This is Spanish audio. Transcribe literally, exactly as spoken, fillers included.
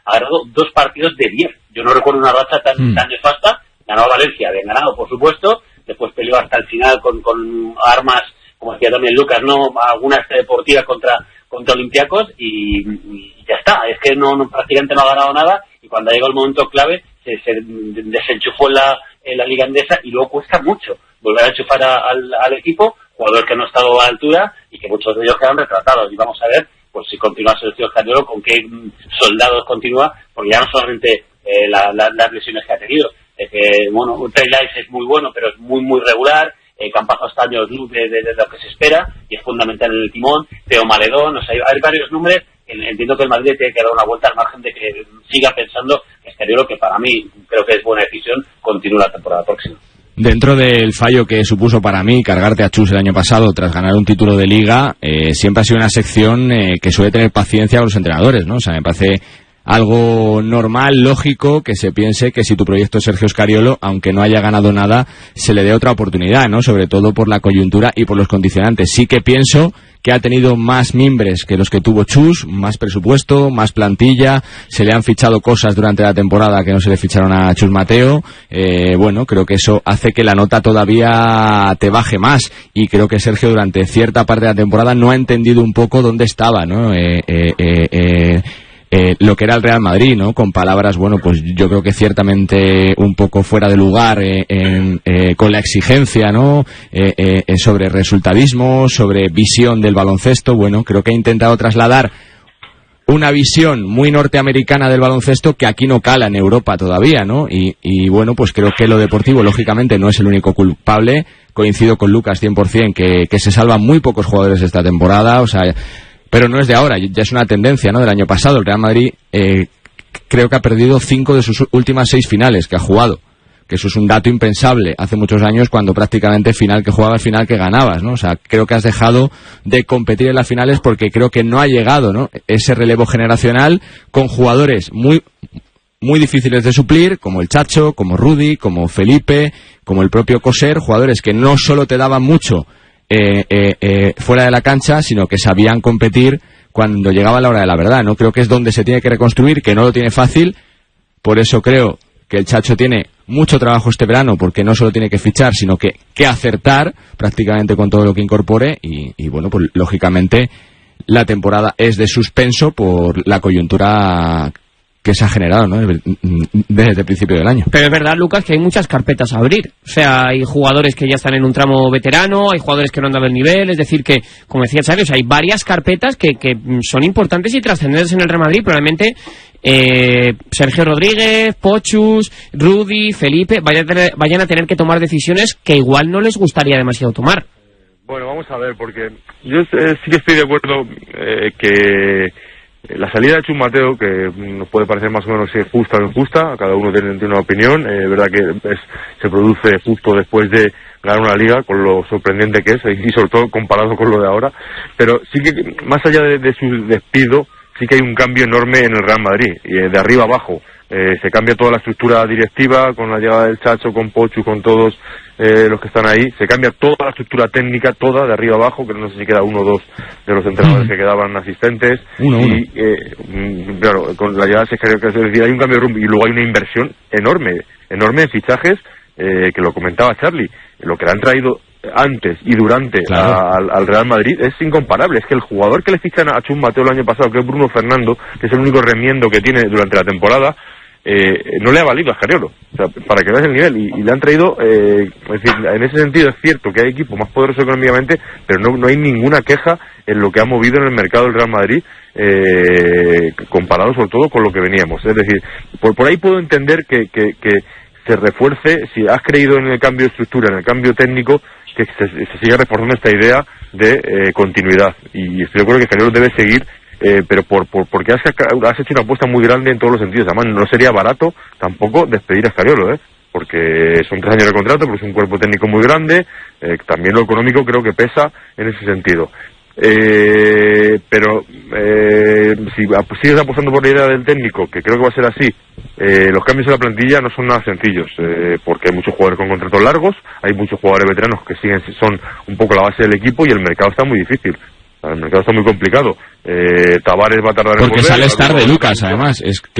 ha ganado dos partidos de diez. Yo no recuerdo una racha tan, mm. tan nefasta. Ganó a Valencia, bien ganado, por supuesto. Después peleó hasta el final con, con armas, como decía también Lucas, no alguna deportiva contra contra Olympiacos y, y ya está. Es que no, no prácticamente no ha ganado nada y cuando ha llegado el momento clave se, se desenchufó en la, en la Liga Endesa y luego cuesta mucho volver a enchufar a, al, al equipo, jugadores que no han estado a la altura y que muchos de ellos quedan retratados. Y vamos a ver pues si continúa Sergio Scariolo, con qué soldados continúa, porque ya no solamente eh, la, la, las lesiones que ha tenido. Es que, bueno, Trey Lyles es muy bueno, pero es muy, muy regular. Eh, Campazo está años luz de, de, de lo que se espera y es fundamental en el timón. Teo Maledón, o sea, hay, hay varios nombres. Entiendo que el Madrid tiene que dar una vuelta al margen de que siga pensando que Scariolo, que para mí creo que es buena decisión, continúe la temporada próxima. Dentro del fallo que supuso para mí cargarte a Chus el año pasado tras ganar un título de Liga, eh, siempre ha sido una sección eh, que suele tener paciencia con los entrenadores, ¿no? O sea, me parece algo normal, lógico, que se piense que si tu proyecto es Sergio Scariolo, aunque no haya ganado nada, se le dé otra oportunidad, ¿no? Sobre todo por la coyuntura y por los condicionantes. Sí que pienso que ha tenido más mimbres que los que tuvo Chus, más presupuesto, más plantilla, se le han fichado cosas durante la temporada que no se le ficharon a Chus Mateo, eh, bueno, creo que eso hace que la nota todavía te baje más, y creo que Sergio durante cierta parte de la temporada no ha entendido un poco dónde estaba, ¿no? Eh, eh, eh, eh, Eh, lo que era el Real Madrid, ¿no? Con palabras, bueno, pues yo creo que ciertamente un poco fuera de lugar, eh, en, eh, con la exigencia, ¿no? Eh, eh, sobre resultadismo, sobre visión del baloncesto. Bueno, creo que ha intentado trasladar una visión muy norteamericana del baloncesto que aquí no cala en Europa todavía, ¿no? Y, y bueno, pues creo que lo deportivo, lógicamente, no es el único culpable. Coincido con Lucas cien por ciento que, que se salvan muy pocos jugadores esta temporada, o sea, pero no es de ahora, ya es una tendencia, ¿no? Del año pasado. El Real Madrid eh, creo que ha perdido cinco de sus últimas seis finales que ha jugado, que eso es un dato impensable hace muchos años, cuando prácticamente final que jugabas, final que ganabas, ¿no? O sea, creo que has dejado de competir en las finales porque creo que no ha llegado, ¿no? Ese relevo generacional con jugadores muy muy difíciles de suplir, como el Chacho, como Rudy, como Felipe, como el propio Coser, jugadores que no solo te daban mucho Eh, eh, eh, fuera de la cancha, sino que sabían competir cuando llegaba la hora de la verdad, ¿no? Creo que es donde se tiene que reconstruir, que no lo tiene fácil. Por eso creo que el Chacho tiene mucho trabajo este verano, porque no solo tiene que fichar, sino que, que acertar prácticamente con todo lo que incorpore, y, y bueno, pues lógicamente la temporada es de suspenso por la coyuntura que se ha generado, ¿no? Desde el principio del año. Pero es verdad, Lucas, que hay muchas carpetas a abrir. O sea, hay jugadores que ya están en un tramo veterano, hay jugadores que no han dado el nivel, es decir que, como decía Xavi, o sea, hay varias carpetas que, que son importantes y trascendentes en el Real Madrid. Probablemente eh, Sergio Rodríguez, Pochus, Rudy, Felipe vayan a, tener, vayan a tener que tomar decisiones que igual no les gustaría demasiado tomar. Bueno, vamos a ver, porque yo eh, sí que estoy de acuerdo eh, que la salida de Chus Mateo, que nos puede parecer más o menos justa o injusta, cada uno tiene, tiene una opinión, es eh, verdad que es, se produce justo después de ganar una liga, con lo sorprendente que es, y sobre todo comparado con lo de ahora, pero sí que más allá de, de su despido, sí que hay un cambio enorme en el Real Madrid, y de arriba abajo. Eh, se cambia toda la estructura directiva, con la llegada del Chacho, con Pochu, con todos eh, los que están ahí. Se cambia toda la estructura técnica, toda, de arriba abajo, que no sé si queda uno o dos de los entrenadores que quedaban asistentes. Uno, y, uno. Eh, claro, con la llegada se es decir, hay un cambio de rumbo, y luego hay una inversión enorme, enorme en fichajes, eh, que lo comentaba Charlie. Lo que le han traído antes y durante claro. a, al, al Real Madrid es incomparable. Es que el jugador que le fichan a Chus Mateo el año pasado, que es Bruno Fernando, que es el único remiendo que tiene durante la temporada, Eh, no le ha valido a Scariolo, o sea, para que veas el nivel, y, y le han traído, eh, es decir, en ese sentido es cierto que hay equipos más poderosos económicamente, pero no, no hay ninguna queja en lo que ha movido en el mercado del Real Madrid, eh, comparado sobre todo con lo que veníamos. Es decir, por, por ahí puedo entender que, que, que se refuerce, si has creído en el cambio de estructura, en el cambio técnico, que se, se siga reforzando esta idea de eh, continuidad, y estoy de acuerdo que Scariolo debe seguir. Eh, pero por, por porque has, has hecho una apuesta muy grande en todos los sentidos. Además, no sería barato tampoco despedir a Scariolo, ¿eh? Porque son tres años de contrato, pero es un cuerpo técnico muy grande, eh, también lo económico creo que pesa en ese sentido. Eh, pero eh, si sigues apostando por la idea del técnico, que creo que va a ser así, eh, los cambios en la plantilla no son nada sencillos, eh, porque hay muchos jugadores con contratos largos, hay muchos jugadores veteranos que siguen son un poco la base del equipo, y el mercado está muy difícil. El mercado está muy complicado. Eh, Tavares va a tardar en Porque volver. sales tarde, Lucas, además. Es que